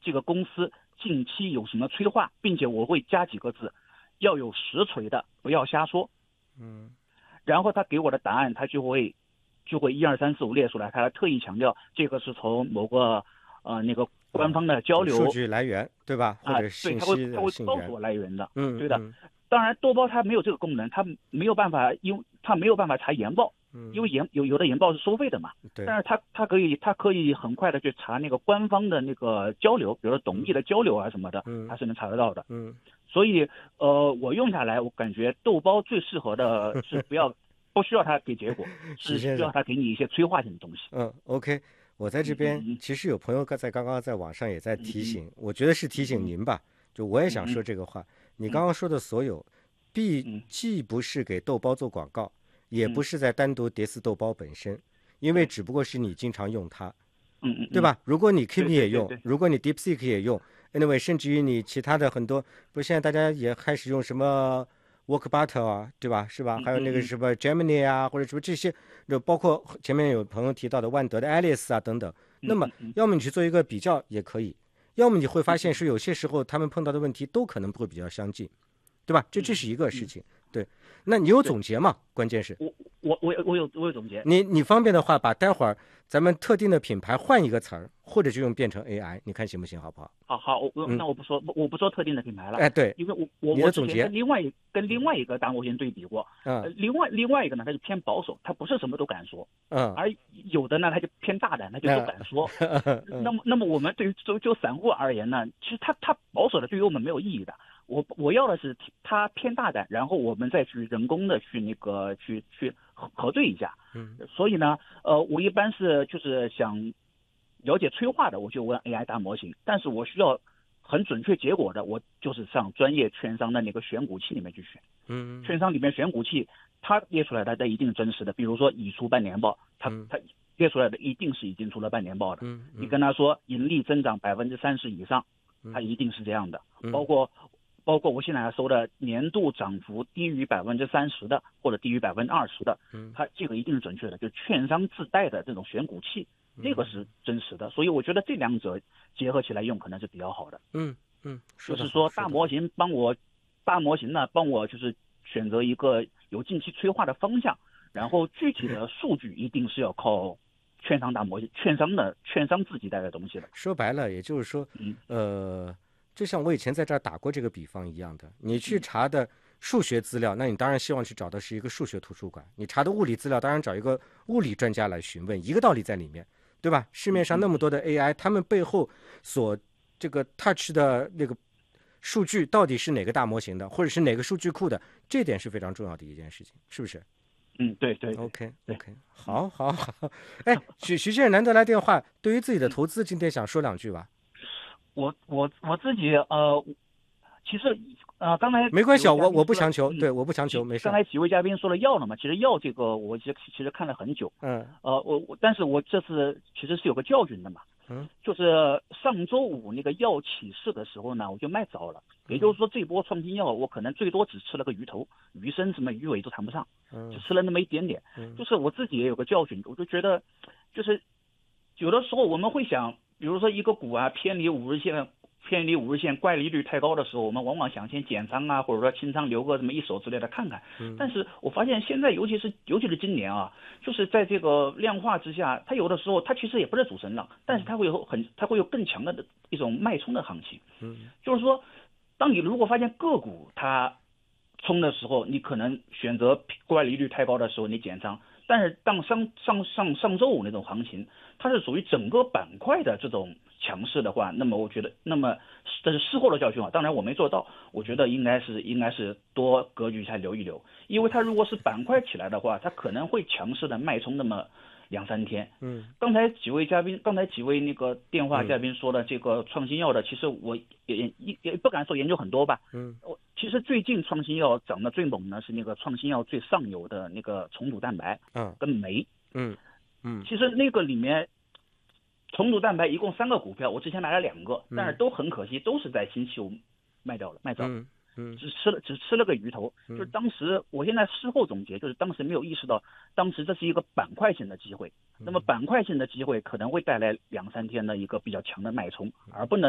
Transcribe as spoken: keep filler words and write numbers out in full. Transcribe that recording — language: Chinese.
这个公司近期有什么催化，并且我会加几个字，要有实锤的，不要瞎说。 嗯， 然后他给我的答案，他就会就会一二三四五列出来，他特意强调这个是从某个呃那个官方的交流、 数据来源对吧？或者啊，对，他会信息他会的信源。 告诉我来源的， 嗯， 对的。 嗯当然，豆包它没有这个功能，它没有办法，因为它没有办法查研报， 嗯， 因为研有有的研报是收费的嘛。 对。 但是它它可以它可以很快的去查那个官方的那个交流，比如说董秘的交流啊什么的， 嗯， 它是能查得到的。 嗯， 所以呃，我用下来，我感觉豆包最适合的是不要不需要它给结果，是需要它给你一些催化性的东西。 嗯 ，OK。我在这边， 嗯嗯、 其实有朋友在刚刚在网上也在提醒， 嗯嗯、 我觉得是提醒您吧，就我也想说这个话。 嗯、 你刚刚说的所有，必既不是给豆包做广告，也不是在单独叠死豆包本身，因为只不过是你经常用它， 嗯嗯， 对吧？如果你 Kimi 也用， 对对对对， 如果你 DeepSeek 也用 ，anyway， 甚至于你其他的很多，不是现在大家也开始用什么 Workbottle 啊，对吧？是吧？还有那个什么 Gemini 啊，或者什么这些，就包括前面有朋友提到的万德的 Alice 啊等等。那么，要么你去做一个比较也可以，要么你会发现是有些时候他们碰到的问题都可能会比较相近，对吧？这这是一个事情。对，那你有总结吗？关键是我我我我有我有总结。 你你方便的话，把待会儿咱们特定的品牌换一个词儿，或者就用变成 A I， 你看行不行？好不好？ 好好，我、嗯、那我不说，我不说特定的品牌了。 哎，对， 因为我我我之前跟另外跟另外一个大模型对比过， 嗯， 呃、另外另外一个呢，它就偏保守，它不是什么都敢说， 嗯， 而有的呢，它就偏大胆，它就都敢说。 嗯、 那么那么我们对于就就散户而言呢，其实它它保守的对于我们没有意义的。我我要的是它偏大胆，然后我们再去人工的去那个去去核核对一下。 嗯， 所以呢，呃，我一般是就是想了解催化的，我就问 A I 大模型；但是我需要很准确结果的，我就是上专业券商的那个选股器里面去选。 嗯， 券商里面选股器，它列出来的它一定真实的，比如说已出半年报，它它列出来的一定是已经出了半年报的。 嗯， 你跟他说盈利增长百分之三十以上，它一定是这样的。包括包括我现在收的年度涨幅低于百分之三十的，或者低于百分之二十的，它这个一定是准确的，就券商自带的这种选股器，这个是真实的。所以我觉得这两者结合起来用可能是比较好的。 嗯嗯， 就是说大模型帮我，大模型呢帮我就是选择一个有近期催化的方向，然后具体的数据一定是要靠券商大模型、券商的券商自己带的东西的。 说白了，也就是说， 嗯， 呃。就像我以前在这儿打过这个比方一样的，你去查的数学资料，那你当然希望去找的是一个数学图书馆；你查的物理资料，当然找一个物理专家来询问，一个道理在里面，对吧？市面上那么多的 A I， 他们背后所这个 touch 的那个数据到底是哪个大模型的，或者是哪个数据库的，这点是非常重要的一件事情，是不是？ 嗯，对对。 OK OK， 好，好，好。哎，徐徐先生难得来电话，对于自己的投资，今天想说两句吧？ 我我我自己呃，其实呃刚才没关系，我我不强求，对，我不强求，没事。 刚才几位嘉宾说了药了嘛，其实药这个我其实其实看了很久， 嗯， 呃我我但是我这次其实是有个教训的嘛， 嗯， 就是上周五那个药起势的时候呢，我就卖早了，也就是说这波创新药我可能最多只吃了个鱼头，鱼身什么鱼尾都谈不上， 嗯， 只吃了那么一点点， 嗯， 就是我自己也有个教训，我就觉得就是有的时候我们会想，比如说一个股啊偏离五日线。偏离五日线怪离率太高的时候，我们往往想先减仓啊，或者说清仓留个什么一手之类的看看。 嗯， 但是我发现现在尤其是尤其是今年啊，就是在这个量化之下，它有的时候它其实也不是主升浪，但是它会有很它会有更强的一种脉冲的行情。 嗯， 就是说，当你如果发现个股它冲的时候，你可能选择怪离率太高的时候你减仓，但是当上上上上周五那种行情，它是属于整个板块的这种强势的话，那么我觉得，那么这是事后的教训啊。当然我没做到，我觉得应该是应该是多格局一下留一留，因为它如果是板块起来的话，它可能会强势的脉冲那么两三天。 嗯， 刚才几位嘉宾，刚才几位那个电话嘉宾说的这个创新药的，其实我也也也不敢说研究很多吧。 嗯， 我其实最近创新药涨得最猛呢是那个创新药最上游的那个重组蛋白， 嗯， 跟酶。 嗯嗯， 其实那个里面。重组蛋白一共三个股票，我之前买了两个，但是都很可惜，都是在星期五卖掉了，卖掉了。 嗯嗯， 只吃了只吃了个鱼头， 嗯、 就是当时我现在事后总结，就是当时没有意识到，当时这是一个板块性的机会。那么板块性的机会可能会带来两三天的一个比较强的脉冲，而不能。